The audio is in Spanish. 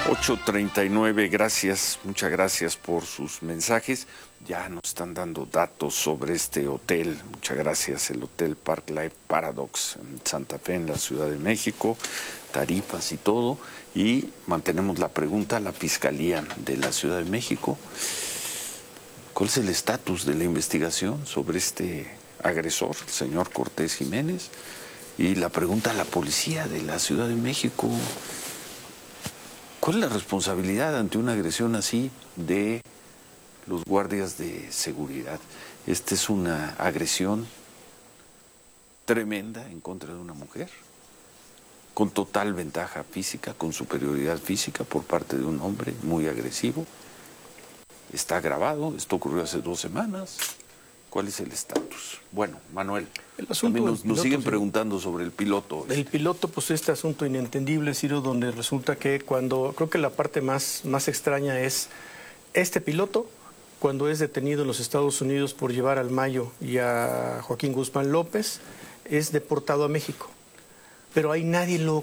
8:39, gracias, muchas gracias por sus mensajes. Ya nos están dando datos sobre este hotel. Muchas gracias, el Hotel Park Life Paradox en Santa Fe, en la Ciudad de México, tarifas y todo. Y mantenemos la pregunta a la Fiscalía de la Ciudad de México. ¿Cuál es el estatus de la investigación sobre este agresor, el señor Cortés Jiménez? Y la pregunta a la policía de la Ciudad de México. ¿Cuál es la responsabilidad ante una agresión así de los guardias de seguridad? Esta es una agresión tremenda en contra de una mujer, con total ventaja física, con superioridad física por parte de un hombre muy agresivo. Está grabado, esto ocurrió hace 2 semanas. ¿Cuál es el estatus? Bueno, Manuel, el asunto también nos siguen preguntando sobre el piloto. El piloto, pues este asunto inentendible, Ciro, donde resulta que creo que la parte más extraña es este piloto, cuando es detenido en los Estados Unidos por llevar al Mayo y a Joaquín Guzmán López, es deportado a México. Pero ahí nadie lo